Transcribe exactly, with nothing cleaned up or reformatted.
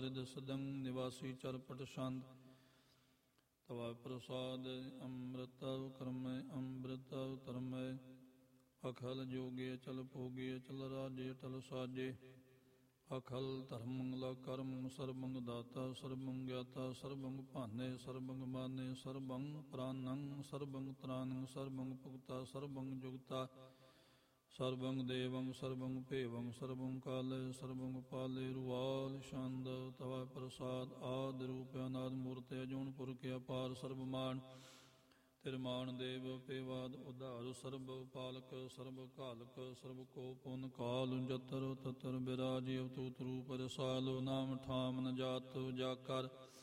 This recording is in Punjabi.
ਰਿਦ ਸਦੰ ਨਿਵਾਸੀ ਚਰਪਟ ਛੰਦ ਤਵਾ ਪ੍ਰਸਾਦ ਅੰਮ੍ਰਿਤ ਕਰਮੈ ਅੰਮ੍ਰਿਤ ਧਰਮੈ ਅਖਲ ਜੋਗੇ ਚਲ ਭੋਗੇ ਚਲ ਰਾਜੇ ਟਲ ਸਾਜੇ ਅਖਲ ਧਰਮੰ ਲਾ ਕਰਮੰ ਸਰਬੰਗ ਦਾਤਾ ਸਰਬੰਗ ਗਿਆਤਾ ਸਰਬੰਗ ਭਾਨੇ ਸਰਬੰਗ ਮਾਨੇ ਸਰਬੰਗ ਪ੍ਰਾਨੰ ਸਰਬੰਗ ਤ੍ਰਾਨੰ ਸਰਬੰਗ ਭੁਗਤਾ ਸਰਬੰਗ ਜੁਗਤਾ ਸਰਬੰਗ ਦੇਵੰ ਸਰਬੰਗ ਭੇਵੰ ਸਰਬੰਗ ਕਾਲੇ ਸਰਬੰਗ ਪਾਲੇ ਰੁਵਾਲ ਛੰਦ ਤਵਾ ਪ੍ਰਸਾਦ ਆਦਿ ਰੂਪ ਅਨਾਦਿ ਮੂਰਤਿ ਅਜੂਨ ਪੁਰਖ ਅਪਾਰ ਸਰਬਮਾਨ ਤਿਰਮਾਨ ਦੇਵ ਪੇਵਾਦ ਉਧਾਰ ਸਰਬ ਪਾਲਕ ਸਰਬ ਘਾਲਕ ਸਰਬ ਕੋ ਪੁਨ ਕਾਲ ਜਤਰ ਤਤਰ ਬਿਰਾਜੀ ਅਵਤੂਤ ਰੂਪ ਰਸਾਲ ਨਾਮ ਠਾਮ ਨ ਜਾਤ ਜਾ ਕਰ